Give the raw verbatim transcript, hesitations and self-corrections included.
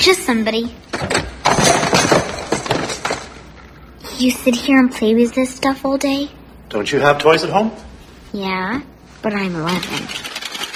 just somebody. You sit here and play with this stuff all day? Don't you have toys at home? Yeah, but I'm eleven.